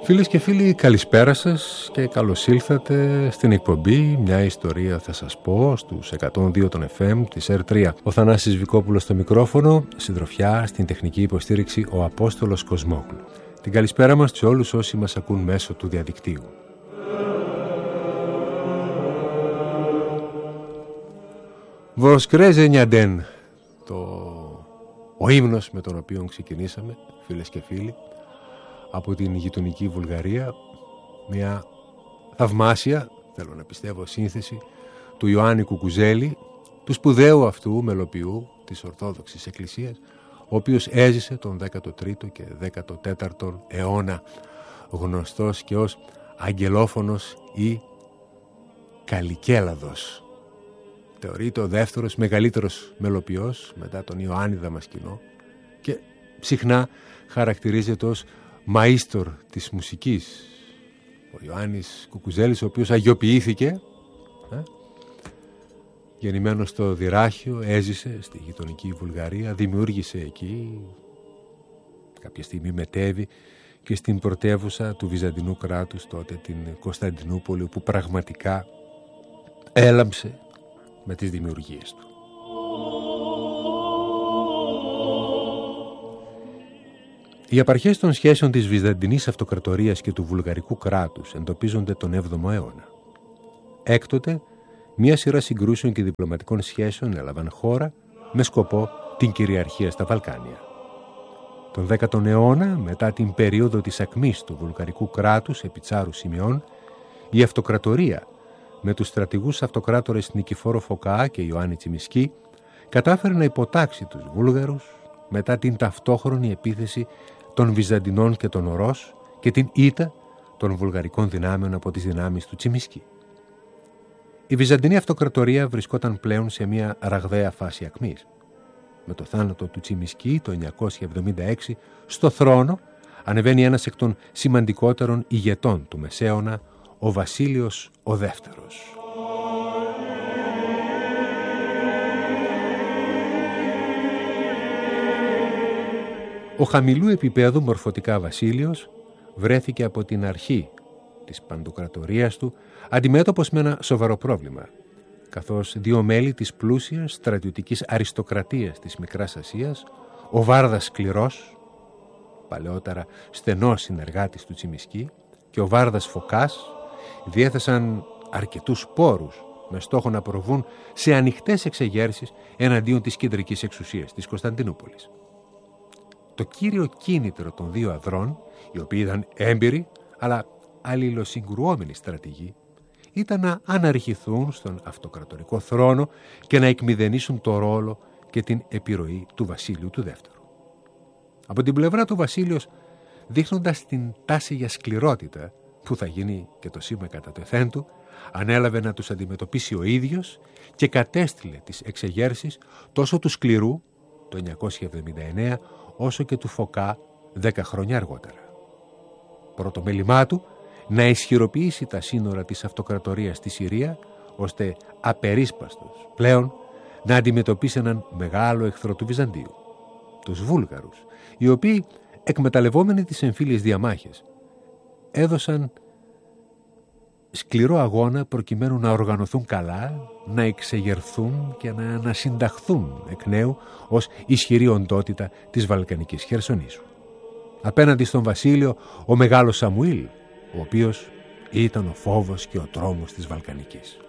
Φίλες και φίλοι, καλησπέρα σας και καλώς ήλθατε στην εκπομπή «Μια ιστορία θα σας πω» στους 102 των FM της R3. Ο Θανάσης Βικόπουλος στο μικρόφωνο, συντροφιά στην τεχνική υποστήριξη ο Απόστολος Κοσμόγλου. Την καλησπέρα μας σε όλους όσοι μας ακούν μέσω του διαδικτύου. Βοσκρέζε νιαντέν, ο ύμνος με τον οποίο ξεκινήσαμε, φίλες και φίλοι, από την γειτονική Βουλγαρία, μια θαυμάσια, θέλω να πιστεύω, σύνθεση του Ιωάννη Κουκουζέλη, του σπουδαίου αυτού μελοποιού της Ορθόδοξης Εκκλησίας, ο οποίος έζησε τον 13ο και 14ο αιώνα, γνωστός και ως Αγγελόφωνος ή Καλικέλαδος. Θεωρείται ο δεύτερος μεγαλύτερος μελοποιός μετά τον Ιωάννη Δαμασκηνό και συχνά χαρακτηρίζεται ως μαΐστορ της μουσικής. Ο Ιωάννης Κουκουζέλης, ο οποίος αγιοποιήθηκε, γεννημένος στο Δυράχιο, έζησε στη γειτονική Βουλγαρία, δημιούργησε εκεί, κάποια στιγμή μετέβη και στην πρωτεύουσα του Βυζαντινού κράτους, τότε την Κωνσταντινούπολη, που πραγματικά έλαμψε με τις δημιουργίες του. Οι απαρχές των σχέσεων της Βυζαντινής Αυτοκρατορίας και του Βουλγαρικού κράτους εντοπίζονται τον 7ο αιώνα. Έκτοτε, μία σειρά συγκρούσεων και διπλωματικών σχέσεων έλαβαν χώρα με σκοπό την κυριαρχία στα Βαλκάνια. Τον 10ο αιώνα, μετά την περίοδο της ακμής του Βουλγαρικού κράτους επί Τσάρου Σιμεών, η Αυτοκρατορία με τους στρατηγούς αυτοκράτορες Νικηφόρο Φωκά και Ιωάννη Τσιμισκή κατάφερε να υποτάξει τους Βούλγαρους μετά την ταυτόχρονη επίθεση των Βυζαντινών και των Ορός και την ήττα των βουλγαρικών δυνάμεων από τις δυνάμεις του Τσιμισκή. Η Βυζαντινή Αυτοκρατορία βρισκόταν πλέον σε μια ραγδαία φάση ακμής. Με το θάνατο του Τσιμισκή το 976 στο θρόνο ανεβαίνει ένας εκ των σημαντικότερων ηγετών του Μεσαίωνα, ο Βασίλειος ο Δεύτερος. Ο χαμηλού επίπεδου μορφωτικά Βασίλειος βρέθηκε από την αρχή της παντοκρατορίας του αντιμέτωπος με ένα σοβαρό πρόβλημα, καθώς δύο μέλη της πλούσιας στρατιωτικής αριστοκρατίας της Μικράς Ασίας, ο Βάρδας Σκληρός, παλαιότερα στενός συνεργάτης του Τσιμισκή, και ο Βάρδας Φωκάς, διέθεσαν αρκετούς πόρους με στόχο να προβούν σε ανοιχτές εξεγέρσεις εναντίον της κεντρικής εξουσίας της Κωνσταντινούπολης. Το κύριο κίνητρο των δύο αδρών, οι οποίοι ήταν έμπειροι αλλά αλληλοσυγκρουόμενοι στρατηγοί, ήταν να αναρχηθούν στον αυτοκρατορικό θρόνο και να εκμηδενήσουν το ρόλο και την επιρροή του Βασίλειου του Δεύτερου. Από την πλευρά του Βασίλειος, δείχνοντας την τάση για σκληρότητα που θα γίνει και το σήμα κατά τεθέν του, ανέλαβε να τους αντιμετωπίσει ο ίδιος και κατέστειλε τις εξεγέρσεις τόσο του Σκληρού το 979 όσο και του Φωκά 10 χρόνια αργότερα. Πρώτο μέλημά του να ισχυροποιήσει τα σύνορα της αυτοκρατορίας στη Συρία, ώστε απερίσπαστος πλέον να αντιμετωπίσει έναν μεγάλο εχθρό του Βυζαντίου, τους Βούλγαρους, οι οποίοι, εκμεταλλευόμενοι τις εμφύλιες διαμάχες, έδωσαν σκληρό αγώνα προκειμένου να οργανωθούν καλά, να εξεγερθούν και να ανασυνταχθούν εκ νέου ως ισχυρή οντότητα της Βαλκανικής Χερσονήσου. Απέναντι στον Βασίλειο, ο μεγάλος Σαμουήλ, ο οποίος ήταν ο φόβος και ο τρόμος της Βαλκανικής.